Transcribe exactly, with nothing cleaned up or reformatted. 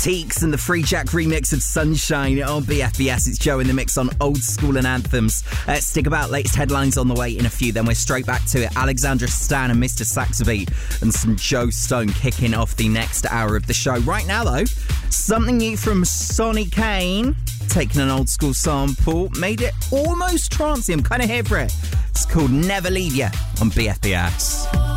Teeks and the Free Jack remix of Sunshine on B F B S. It's Joe in the mix on Old School and Anthems. Uh, stick about, latest headlines on the way in a few, then we're straight back to it. Alexandra Stan and Mister Saxobeat and some Joe Stone kicking off the next hour of the show. Right now, though, something new from Sonny Kane, taking an old school sample, made it almost trancey. I'm kind of here for it. It's called Never Leave Ya on B F B S.